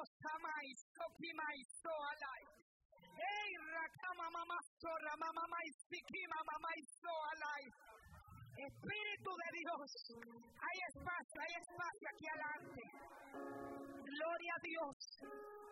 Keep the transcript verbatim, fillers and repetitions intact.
Samai, Sokimai, Soalai. Hey, Rakama Mama Sora, Mama Mai, Sikima, Mama Soalai. Espíritu de Dios, hay espacio, hay espacio aquí adelante. Gloria a Dios.